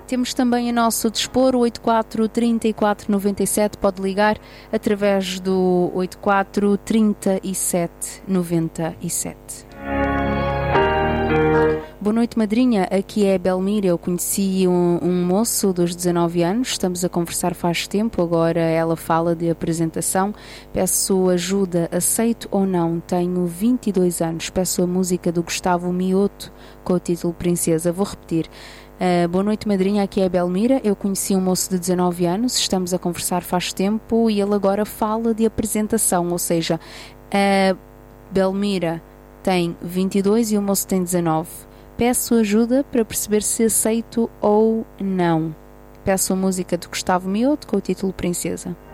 Temos também a nosso dispor o 84 34 97, pode ligar através do 84 37 97. Boa noite, madrinha. Aqui é a Belmira. Eu conheci um moço dos 19 anos. Estamos a conversar faz tempo. Agora ela fala de apresentação. Peço ajuda. Aceito ou não? Tenho 22 anos. Peço a música do Gustavo Mioto com o título Princesa. Vou repetir. Boa noite, madrinha. Aqui é a Belmira. Eu conheci um moço de 19 anos. Estamos a conversar faz tempo e ele agora fala de apresentação. Ou seja, a Belmira tem 22 e o moço tem 19. Peço ajuda para perceber se aceito ou não. Peço a música de Gustavo Mioto com o título Princesa.